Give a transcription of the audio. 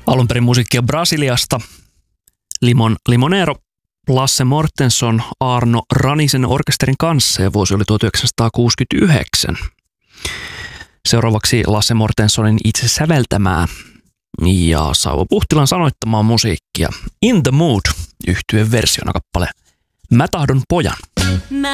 Alunperin musiikkia Brasiliasta. Limonero, Lasse Mortenson, Arno Ranisen orkesterin kanssa ja vuosi oli 1969. Seuraavaksi Lasse Mortensonin itse säveltämää ja Sauvo Puhtilan sanoittamaa musiikkia. In the Mood -yhtyeen versiona kappale Mä tahdon pojan.